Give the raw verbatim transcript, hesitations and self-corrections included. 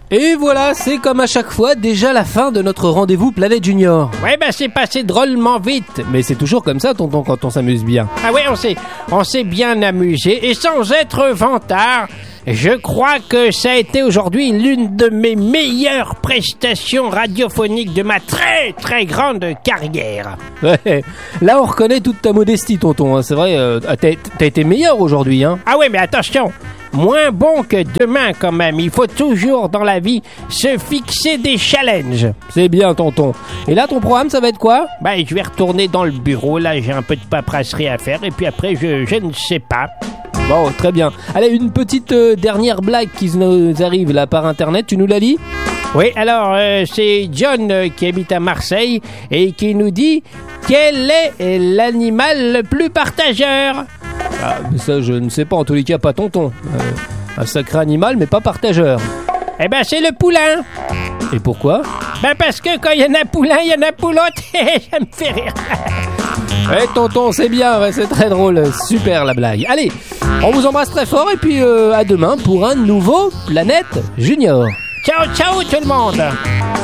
Et voilà, c'est comme à chaque fois déjà la fin de notre rendez-vous Planète Junior. Ouais, bah c'est passé drôlement vite. Mais c'est toujours comme ça, tonton, quand on s'amuse bien. Ah ouais, on s'est, on s'est bien amusé. Et sans être vantard, je crois que ça a été aujourd'hui l'une de mes meilleures prestations radiophoniques de ma très très grande carrière. Ouais, là on reconnaît toute ta modestie, tonton, hein. C'est vrai, euh, t'as, t'as été meilleur aujourd'hui, hein. Ah ouais, mais attention, moins bon que demain quand même. Il faut toujours dans la vie se fixer des challenges. C'est bien, tonton. Et là, ton programme, ça va être quoi? Bah, je vais retourner dans le bureau. Là, j'ai un peu de paperasserie à faire. Et puis après, je, je ne sais pas. Bon, très bien. Allez, une petite euh, dernière blague qui nous arrive là par internet. Tu nous la lis? Oui, alors, euh, c'est John euh, qui habite à Marseille et qui nous dit « Quel est l'animal le plus partageur ?» Ah, mais ça, je ne sais pas. En tous les cas, pas tonton. Euh, un sacré animal, mais pas partageur. Eh ben, c'est le poulain. Et pourquoi? Ben, parce que quand il y en a poulain, il y en a poulotte. Ça me fait rire. Ouais, tonton, c'est bien. Ouais, c'est très drôle. Super, la blague. Allez, on vous embrasse très fort et puis euh, à demain pour un nouveau Planète Junior. Ciao, ciao tout le monde.